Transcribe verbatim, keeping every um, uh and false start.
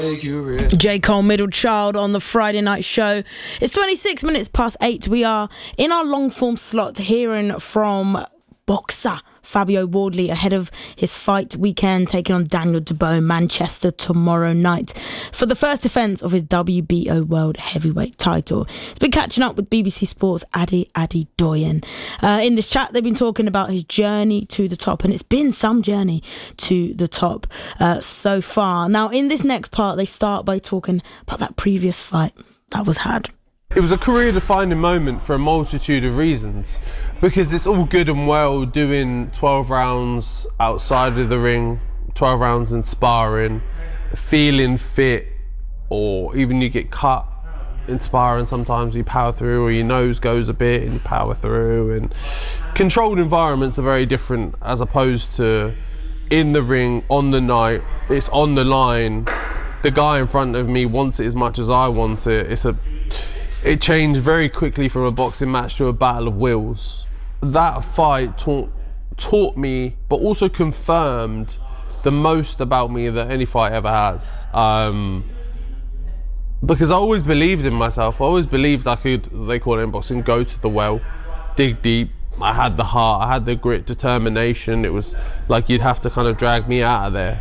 J. Cole, Middle Child on the Friday night show. It's twenty-six minutes past eight. We are in our long form slot hearing from boxer Fabio Wardley ahead of his fight weekend taking on Daniel Dubois in Manchester tomorrow night for the first defence of his W B O World Heavyweight title. He's been catching up with B B C Sports' Adi Adedoyin. Uh, in this chat, they've been talking about his journey to the top, and it's been some journey to the top uh, so far. Now, in this next part, they start by talking about that previous fight that was had. It was a career-defining moment for a multitude of reasons, because it's all good and well doing twelve rounds outside of the ring, twelve rounds in sparring, feeling fit, or even you get cut in sparring, sometimes you power through, or your nose goes a bit and you power through. And controlled environments are very different as opposed to in the ring, on the night, it's on the line. The guy in front of me wants it as much as I want it. It's a It changed very quickly from a boxing match to a battle of wills. That fight taught, taught me, but also confirmed the most about me that any fight ever has. Um, because I always believed in myself. I always believed I could, they call it in boxing, go to the well, dig deep. I had the heart, I had the grit, determination. It was like you'd have to kind of drag me out of there.